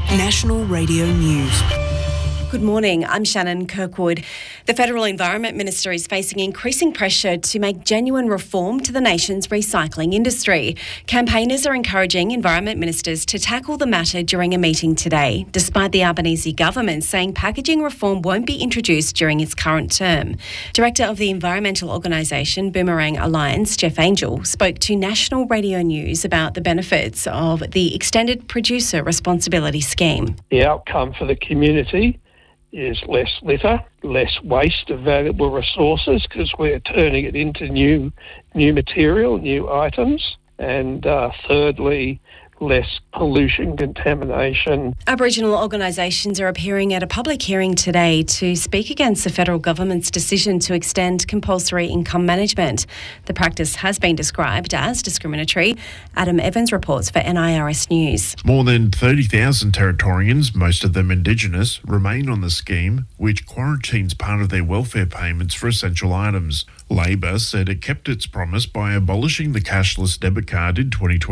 National Radio News. Good morning, I'm Shannon Kirkwood. The Federal Environment Minister is facing increasing pressure to make genuine reform to the nation's recycling industry. Campaigners are encouraging environment ministers to tackle the matter during a meeting today, despite the Albanese government saying packaging reform won't be introduced during its current term. Director of the environmental organisation Boomerang Alliance, Jeff Angel, spoke to National Radio News about the benefits of the Extended Producer Responsibility Scheme. The outcome for the community is less litter, less waste of valuable resources because we're turning it into new material, new items, and thirdly, less pollution, contamination. Aboriginal organisations are appearing at a public hearing today to speak against the federal government's decision to extend compulsory income management. The practice has been described as discriminatory. Adam Evans reports for NIRS News. More than 30,000 Territorians, most of them Indigenous, remain on the scheme, which quarantines part of their welfare payments for essential items. Labor said it kept its promise by abolishing the cashless debit card in 2020.